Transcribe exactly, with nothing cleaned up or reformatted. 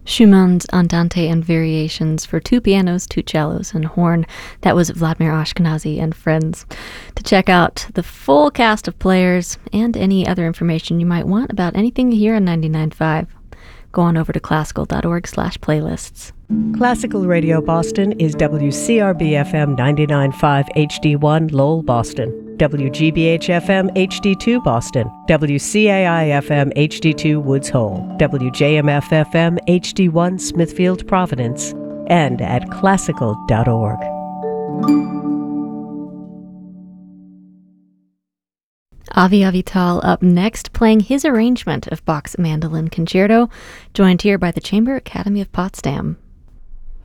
Schumann's Andante and Variations for two pianos, two cellos, and horn. That was Vladimir Ashkenazy and Friends. To check out the full cast of players and any other information you might want about anything you hear on ninety-nine point five, go on over to classical.org slash playlists. Classical Radio Boston is W C R B F M ninety-nine point five H D one Lowell, Boston, W G B H F M H D two Boston, W C A I F M H D two Woods Hole, W J M F F M H D one Smithfield, Providence, and at classical dot org. Avi Avital up next, playing his arrangement of Bach's Mandolin Concerto, joined here by the Chamber Academy of Potsdam.